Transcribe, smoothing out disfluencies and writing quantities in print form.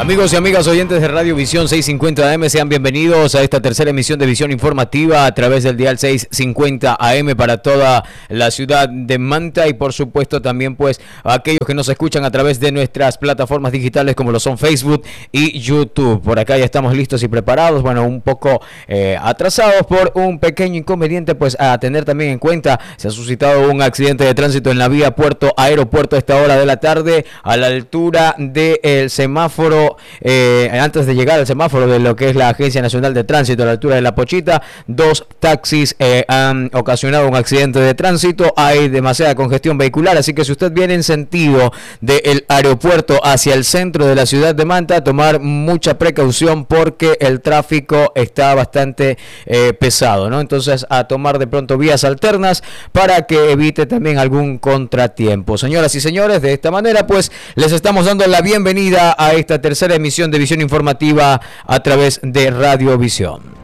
Amigos y amigas oyentes de Radio Visión 650 AM, sean bienvenidos a esta tercera emisión de Visión Informativa a través del dial 650 AM para toda la ciudad de Manta y por supuesto también pues a aquellos que nos escuchan a través de nuestras plataformas digitales como lo son Facebook y YouTube. Por acá ya estamos listos y preparados, bueno, un poco atrasados por un pequeño inconveniente pues a tener también en cuenta. Se ha suscitado un accidente de tránsito en la vía Puerto Aeropuerto a esta hora de la tarde a la altura del semáforo. Antes de llegar al semáforo de lo que es la Agencia Nacional de Tránsito a la altura de La Pochita, dos taxis han ocasionado un accidente de tránsito. Hay demasiada congestión vehicular, así que si usted viene en sentido del aeropuerto hacia el centro de la ciudad de Manta, tomar mucha precaución porque el tráfico está bastante pesado, ¿no? Entonces a tomar de pronto vías alternas para que evite también algún contratiempo. Señoras y señores, de esta manera pues les estamos dando la bienvenida a esta tercera emisión de Visión Informativa a través de Radio Visión.